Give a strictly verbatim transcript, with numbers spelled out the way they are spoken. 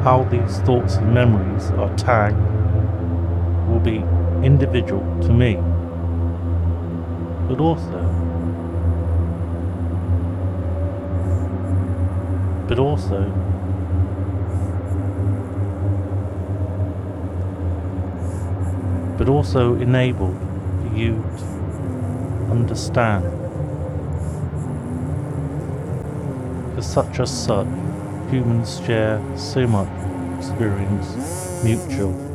how these thoughts and memories are tagged will be individual to me, but also but also but also enabled for you to understand. For such as such, humans share so much experience mutual